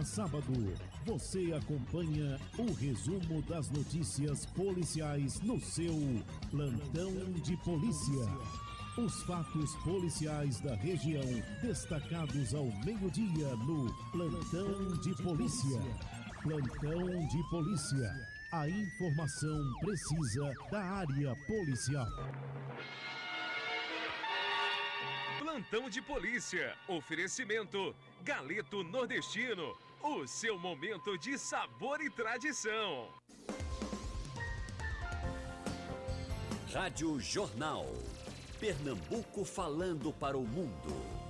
a sábado, você acompanha o resumo das notícias policiais no seu Plantão de Polícia. Os fatos policiais da região destacados ao meio-dia no Plantão de Polícia. Plantão de Polícia. A informação precisa da área policial. Plantão de Polícia. Oferecimento Galeto Nordestino. O seu momento de sabor e tradição. Rádio Jornal. Pernambuco falando para o mundo.